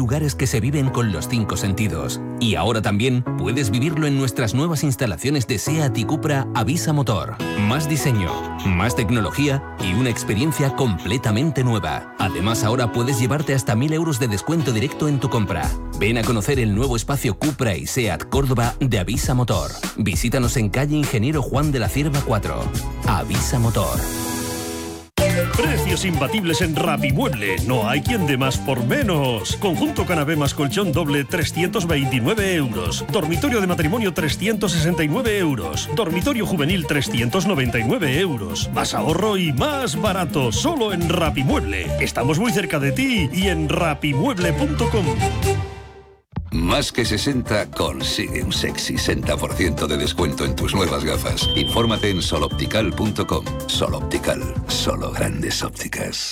lugares que se viven con los 5 sentidos. Y ahora también puedes vivirlo en nuestras nuevas instalaciones de SEAT y Cupra Avisa Motor. Más diseño, más tecnología y una experiencia completamente nueva. Además, ahora puedes llevarte hasta 1.000 euros de descuento directo en tu compra. Ven a conocer el nuevo espacio Cupra y SEAT Córdoba de Avisa Motor. Visítanos en calle Ingeniero Juan de la Cierva 4. Avisa Motor. Precios imbatibles en Rapimueble. No hay quien dé más por menos. Conjunto canapé más colchón doble, 329 euros. Dormitorio de matrimonio, 369 euros. Dormitorio juvenil, 399 euros. Más ahorro y más barato. Solo en Rapimueble. Estamos muy cerca de ti y en rapimueble.com. Más que 60 consigue un sexy 60% de descuento en tus nuevas gafas. Infórmate en soloptical.com. Soloptical, solo grandes ópticas.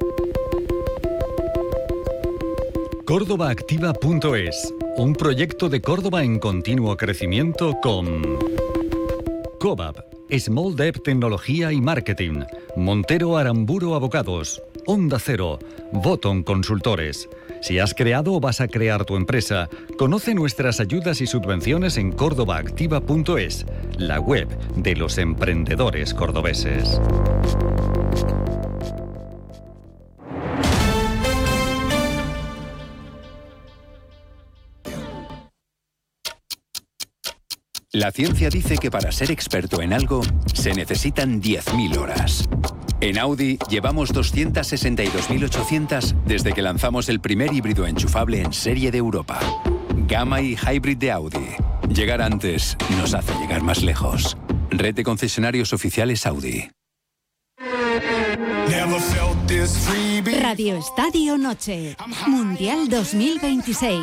Córdobaactiva.es, un proyecto de Córdoba en continuo crecimiento con Cobab, Small Dev Tecnología y Marketing, Montero Aramburo Abogados, Onda Cero, Voton Consultores. Si has creado o vas a crear tu empresa, conoce nuestras ayudas y subvenciones en córdobaactiva.es, la web de los emprendedores cordobeses. La ciencia dice que para ser experto en algo se necesitan 10.000 horas. En Audi llevamos 262.800 desde que lanzamos el primer híbrido enchufable en serie de Europa. Gamma y Hybrid de Audi. Llegar antes nos hace llegar más lejos. Red de concesionarios oficiales Audi. Radio Estadio Noche. Mundial 2026.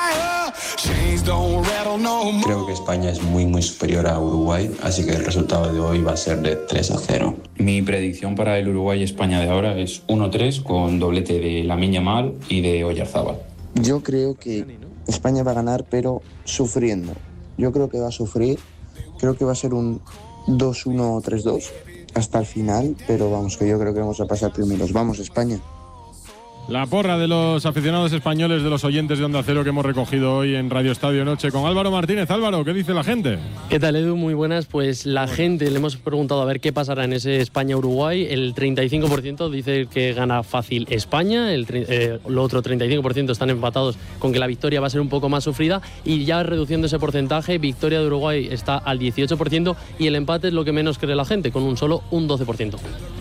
Creo que España es muy superior a Uruguay, así que el resultado de hoy va a ser de 3-0. Mi predicción para el Uruguay-España de ahora es 1-3 con doblete de Lamine Yamal y de Oyarzábal. Yo creo que España va a ganar, pero sufriendo. Yo creo que va a sufrir. Creo que va a ser un 2-1 o 3-2 hasta el final, pero vamos, que yo creo que vamos a pasar primeros. Vamos, España. La porra de los aficionados españoles, de los oyentes de Onda Cero que hemos recogido hoy en Radio Estadio Noche con Álvaro Martínez. Álvaro, ¿qué dice la gente? ¿Qué tal, Edu? Muy buenas. Pues la gente, le hemos preguntado a ver qué pasará en ese España-Uruguay. El 35% dice que gana fácil España, el otro 35% están empatados con que la victoria va a ser un poco más sufrida, y ya reduciendo ese porcentaje, victoria de Uruguay está al 18% y el empate es lo que menos cree la gente, con un 12%.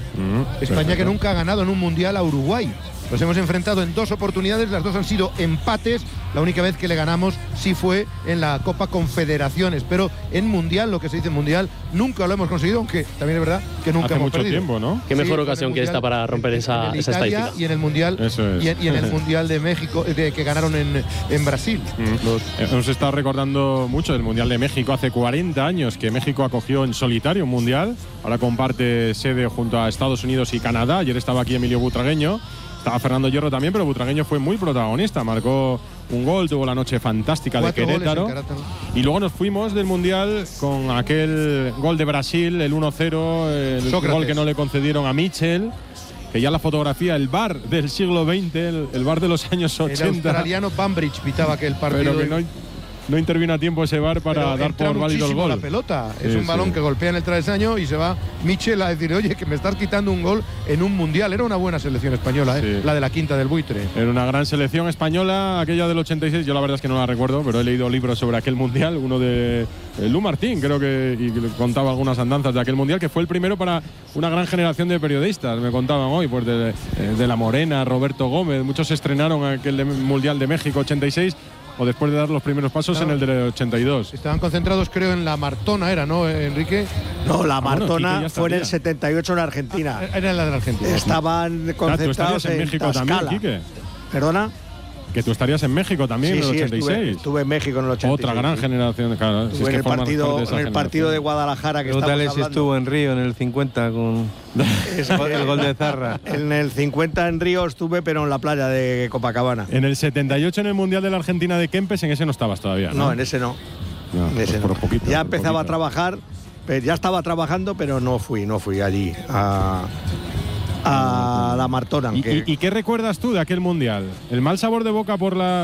España que nunca ha ganado en un mundial a Uruguay. Los hemos enfrentado en 2 oportunidades, las 2 han sido empates. La única vez que le ganamos sí fue en la Copa Confederaciones, pero en mundial, lo que se dice mundial, nunca lo hemos conseguido, aunque también es verdad que nunca Hace hemos mucho perdido. tiempo, ¿no? Qué mejor ocasión que esta para romper esa estadística. Y en el mundial, y en el mundial de México, que ganaron en Brasil. Hemos estado recordando mucho del Mundial de México. Hace 40 años que México acogió en solitario un mundial. Ahora comparte sede junto a Estados Unidos y Canadá. Ayer estaba aquí Emilio Butragueño. Estaba Fernando Hierro también, pero Butragueño fue muy protagonista. Marcó un gol, tuvo la noche fantástica de Querétaro. Y luego nos fuimos del Mundial con aquel gol de Brasil, el 1-0, el gol que no le concedieron a Mitchell. Que ya la fotografía, el VAR del siglo XX, el VAR de los años 80. El australiano Bambridge pitaba aquel partido. Pero que no intervino a tiempo ese VAR para dar por válido el gol. La pelota es un balón que golpea en el travesaño y se va Mitchell a decir, oye, que me estás quitando un gol en un mundial. Era una buena selección española, la de la Quinta del Buitre. Era una gran selección española, aquella del 86. Yo la verdad es que no la recuerdo, pero he leído libros sobre aquel mundial, uno de Lu Martín, creo que, y que contaba algunas andanzas de aquel mundial, que fue el primero para una gran generación de periodistas. Me contaban hoy, pues de La Morena, Roberto Gómez, muchos se estrenaron aquel mundial de México 86. O después de dar los primeros pasos en el del 82. Estaban concentrados, creo, en la Martona, ¿era, no, Enrique? No, la Martona fue en el 78 en Argentina. Era la de Argentina. Estaban concentrados en México Tlaxcala. también, Quique. ¿Perdona? Que tú estarías en México también en el 86. Estuve en México en el 86. Otra gran generación. Claro, estuve en el partido de Guadalajara que estamos hablando. Si estuvo en Río en el 50 con el gol de Zarra. En el 50 en Río estuve, pero en la playa de Copacabana. En el 78 en el Mundial de la Argentina de Kempes, en ese no estabas todavía, ¿no? No, en ese no. En ese no. Poquito, ya empezaba a trabajar, ya estaba trabajando, pero no fui allí a la Martona. ¿Y qué recuerdas tú de aquel mundial? ¿El mal sabor de boca por la